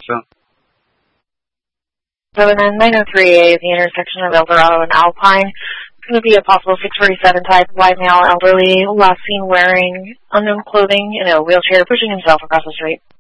Augusta. So then 903A at the intersection of Eldorado and Alpine. It's going to be a possible 647 type white male elderly, last seen wearing unknown clothing in a wheelchair, pushing himself across the street.